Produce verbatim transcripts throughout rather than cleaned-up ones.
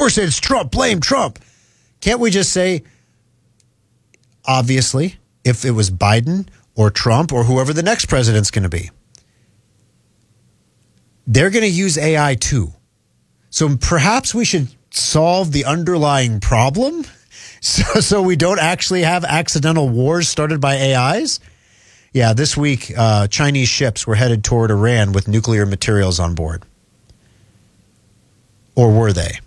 course it's Trump. Blame Trump. Can't we just say, obviously, if it was Biden or Trump or whoever the next president's going to be, they're going to use A I too. So perhaps we should solve the underlying problem so, so we don't actually have accidental wars started by A Is. Yeah, this week, uh, Chinese ships were headed toward Iran with nuclear materials on board. Or were they?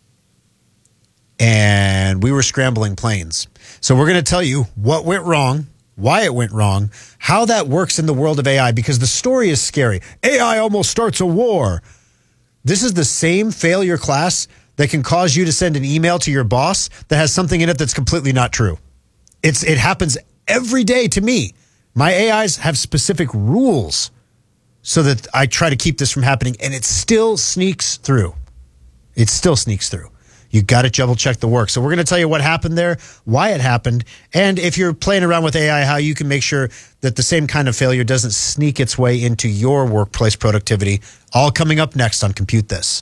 And we were scrambling planes. So we're going to tell you what went wrong, why it went wrong, how that works in the world of A I, because the story is scary. A I almost starts a war. This is the same failure class that can cause you to send an email to your boss that has something in it that's completely not true. It's It happens every day to me. My A Is have specific rules so that I try to keep this from happening, and it still sneaks through. It still sneaks through. You got to double check the work. So we're going to tell you what happened there, why it happened, and if you're playing around with A I, how you can make sure that the same kind of failure doesn't sneak its way into your workplace productivity. All coming up next on Compute This.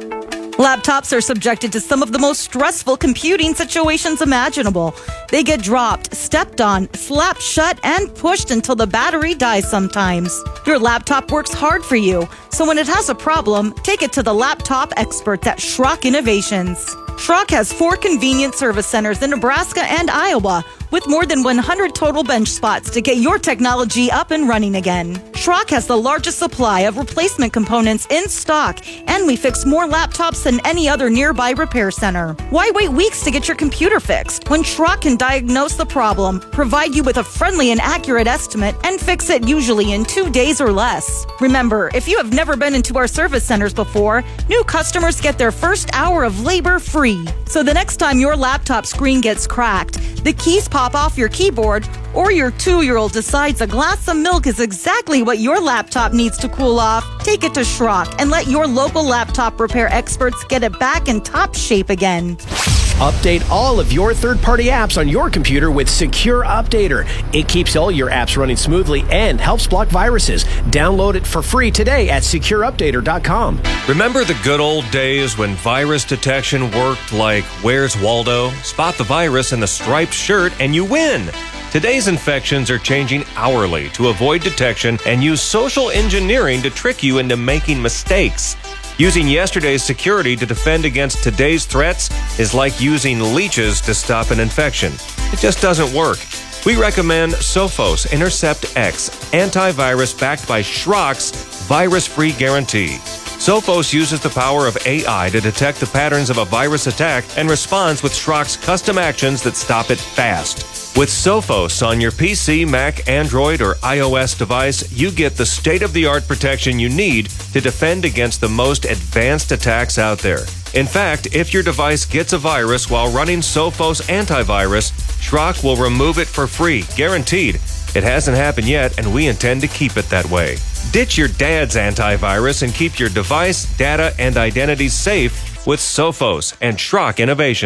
Laptops are subjected to some of the most stressful computing situations imaginable. They get dropped, stepped on, slapped shut, and pushed until the battery dies sometimes. Your laptop works hard for you, so when it has a problem, take it to the laptop experts at Schrock Innovations. Schrock has four convenient service centers in Nebraska and Iowa, with more than one hundred total bench spots to get your technology up and running again. Schrock has the largest supply of replacement components in stock, and we fix more laptops than any other nearby repair center. Why wait weeks to get your computer fixed when Schrock can diagnose the problem, provide you with a friendly and accurate estimate, and fix it usually in two days or less? Remember, if you have never been into our service centers before, new customers get their first hour of labor free. So the next time your laptop screen gets cracked, the keys pop off your keyboard, or your two-year-old decides a glass of milk is exactly what your laptop needs to cool off, take it to Schrock and let your local laptop repair experts get it back in top shape again. Update all of your third-party apps on your computer with Secure Updater. It keeps all your apps running smoothly and helps block viruses. Download it for free today at secure updater dot com. Remember the good old days when virus detection worked like Where's Waldo? Spot the virus in the striped shirt and you win. Today's infections are changing hourly to avoid detection and use social engineering to trick you into making mistakes. Using yesterday's security to defend against today's threats is like using leeches to stop an infection. It just doesn't work. We recommend Sophos Intercept X, antivirus backed by Schrock's virus-free guarantee. Sophos uses the power of A I to detect the patterns of a virus attack and responds with Schrock's custom actions that stop it fast. With Sophos on your P C, Mac, Android, or iOS device, you get the state-of-the-art protection you need to defend against the most advanced attacks out there. In fact, if your device gets a virus while running Sophos antivirus, Schrock will remove it for free, guaranteed. It hasn't happened yet, and we intend to keep it that way. Ditch your dad's antivirus and keep your device, data, and identity safe with Sophos and Schrock Innovations.